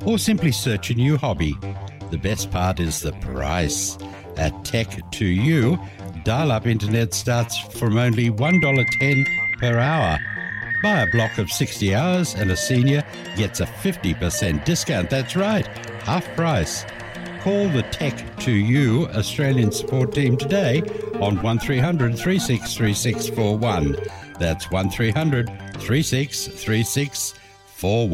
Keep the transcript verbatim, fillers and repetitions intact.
or simply search a new hobby. The best part is the price. At Tech to You, dial-up internet starts from only one dollar ten per hour. Buy a block of sixty hours and a senior gets a fifty percent discount. That's right, half price. Call the Tech to You Australian support team today on one three hundred, three six three six four one. That's one three hundred, three six three six four one.